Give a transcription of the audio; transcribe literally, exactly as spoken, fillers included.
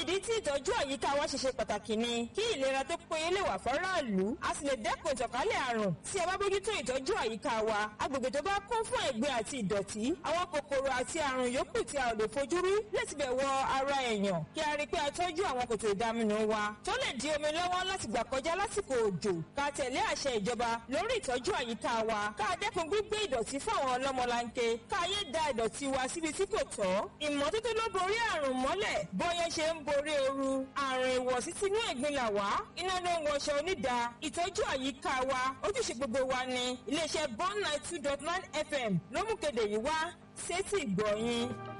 ìdí tí ìtọ́jú àyíká wa ṣe ṣe pàtàkì ni kí ìlera tó péye lè wà fọ́ráàlú a sì lè dẹ́kun ìtànkálẹ̀ àrùn tí a bá bójútó ìtọ́jú àyíká wa agbègbè tó bá kún fún ẹ̀gbin àti ìdọ̀tí àwọn kòkòrò àti àrùn yòókù tí a ò lè fojú rí lè ti bẹ̀ wọ ara èèyàn kí a rí pé a tọ́jú àwọn kòtò ìdaminù wa tó lè di omi lọ́wọ́ láti gbà kọjá lásìkò òjò ká tẹ̀lé àṣẹ ìjọba lórí ìtọ́jú àyíká wa ká dẹ́kun gbígbé ìdọ̀tí fún àwọn ọlọ́mọlanke ká yé da ìdọ̀tí wa síbi tí kò tọ́ ìmọ́tótó ló borí àrùn mọ́lẹ̀ bóyá ṣe ń borí ooru àrùn ìwọ̀sí sínú ẹ̀gbin là wá iná ló ń wọṣọ onídà ìtọ́jú àyíká wa ojúṣe gbogbo wa ni iléeṣẹ́ Bond ninety two dot nine F M ló mú kéde yìí wá sétí ìgbọ̀nyìn.